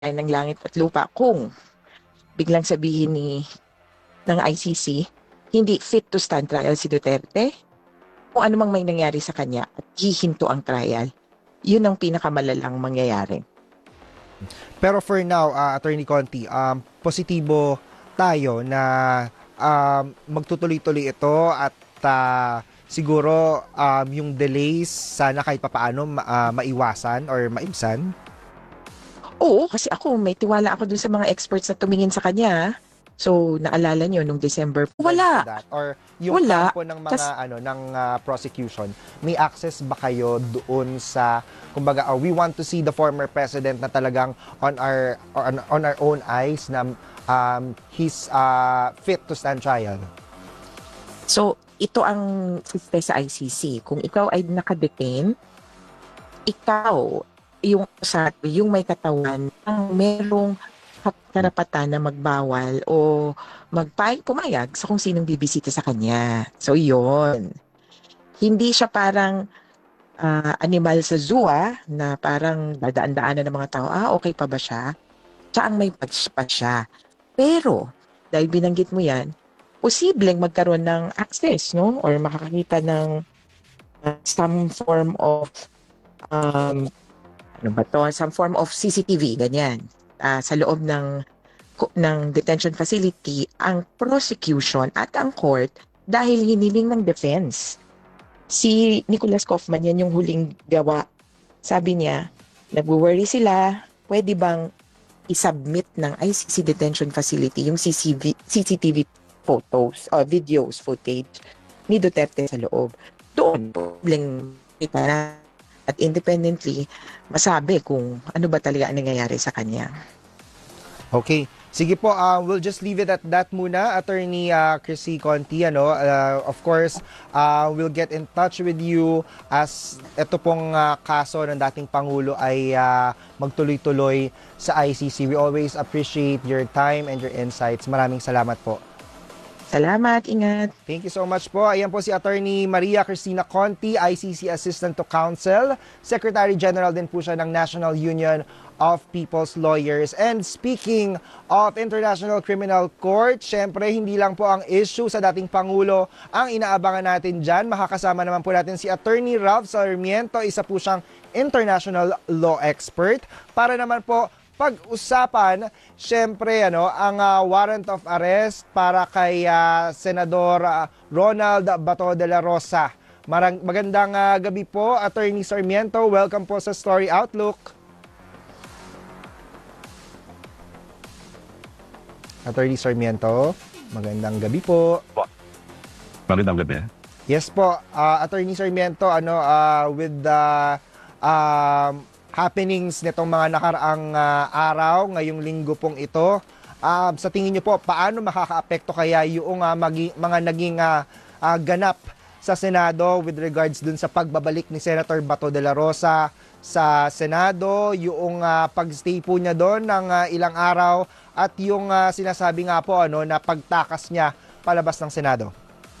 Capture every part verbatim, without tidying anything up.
ay ng langit at lupa kung biglang sabihin ni ng I C C, hindi fit to stand trial si Duterte, kung ano mang may nangyari sa kanya at hihinto ang trial. Yun ang pinakamalalang mangyayari. Pero for now, uh, Attorney Conti, um, positibo tayo na um, magtutuloy-tuloy ito at uh, siguro um, yung delays sana kahit papaano ma- uh, maiwasan or maibsan. Oo, kasi ako may tiwala ako dun sa mga experts na tumingin sa kanya. So, naalala nyo nung December, wala. That, or yung Wala. kampo ng mga Tas, ano ng uh, prosecution, may access ba kayo doon sa kumbaga uh, we want to see the former president na talagang on our on, on our own eyes na um, he's uh, fit to stand trial? so, ito ang siste sa I C C. Kung ikaw ay nakadetain, ikaw, yung sa yung may katawan, ang merong karapatan na magbawal o magpay pumayag sa kung sinong bibisita sa kanya. So, yon. Hindi siya parang ah, animal sa zoo ah, na parang dadaan-daanan ng mga tao, ah, okay pa ba siya? Siya ang may badge pa siya. Pero, dahil binanggit mo yan, posibleng magkaroon ng access, no? Or makakakita ng uh, some form of um, ano ba to? Some form of C C T V, ganyan. Ah, sa loob ng ng detention facility ang prosecution at ang court dahil hiniling ng defense. Si Nicholas Kaufman, yan yung huling gawa. Sabi niya, nag-worry sila, pwede bang i-submit ng I C C detention facility yung C C T V photos, or videos, footage ni Duterte sa loob. Doon, bling kita na at independently masabi kung ano ba talaga ang nangyayari sa kanya. Okay. Sige po, uh, we'll just leave it at that muna, Attorney uh, Chrissy Conti. Ano? Uh, of course, uh, we'll get in touch with you as ito pong uh, kaso ng dating Pangulo ay uh, magtuloy-tuloy sa I C C. We always appreciate your time and your insights. Maraming salamat po. Salamat, ingat. Thank you so much po. Ayan po si Attorney Maria Cristina Conti, I C C Assistant to Counsel. Secretary General din po siya ng National Union of People's Lawyers. And speaking of International Criminal Court, syempre hindi lang po ang issue sa dating Pangulo ang inaabangan natin dyan. Makakasama naman po natin si Attorney Ralph Sarmiento, isa po siyang international law expert. Para naman po pag-usapan, syempre, ano, ang uh, warrant of arrest para kay uh, Senador uh, Ronald Bato de la Rosa. Marang, magandang uh, gabi po, Attorney Sarmiento. Welcome po sa Story Outlook. Attorney Sarmiento, magandang gabi po. Magandang gabi. Yes po, uh, Attorney Sarmiento, ano, uh, with the uh, happenings nitong mga nakaraang uh, araw, ngayong linggo pong ito, uh, sa tingin niyo po, paano makakaapekto kaya yung uh, magi, mga naging uh, uh, ganap sa Senado with regards dun sa pagbabalik ni Senator Bato de la Rosa sa Senado, yung uh, pagstay po niya doon ng uh, ilang araw at yung uh, sinasabi nga po ano, na pagtakas niya palabas ng Senado?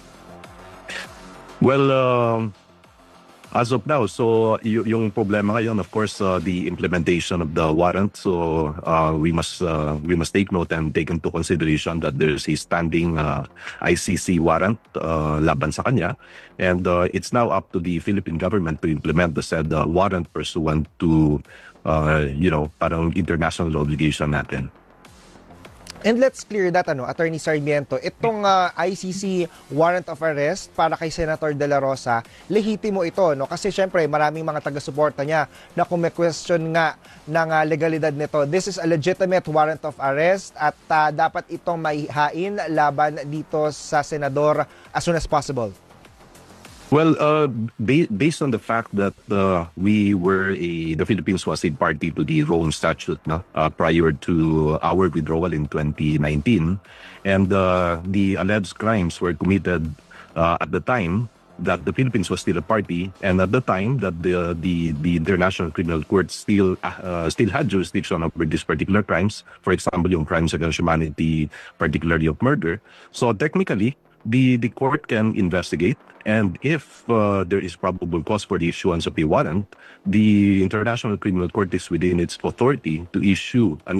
Well, um, as of now, so y- yung problema ngayon, of course, uh, the implementation of the warrant. So uh, we must uh, we must take note and take into consideration that there's a standing uh, I C C warrant uh, laban sa kanya, and uh, it's now up to the Philippine government to implement the said uh, warrant pursuant to uh, you know parang international obligation natin. And let's clear that, ano, Attorney Sarmiento, itong uh, I C C warrant of arrest para kay Senator De La Rosa, lehitimo ito, no? Kasi syempre, maraming mga taga-suporta niya na kung may question nga ng uh, legalidad nito. This is a legitimate warrant of arrest at uh, dapat itong maihain laban dito sa Senador as soon as possible. Well, uh, ba- based on the fact that uh, we were a, the Philippines was a party to the Rome Statute no? uh, prior to our withdrawal in twenty nineteen, and uh, the alleged crimes were committed uh, at the time that the Philippines was still a party, and at the time that the the, the International Criminal Court still uh, still had jurisdiction over these particular crimes, for example, yung crimes against humanity, particularly of murder. So technically, the, the court can investigate, and if uh, there is probable cause for the issuance of a warrant, the International Criminal Court is within its authority to issue an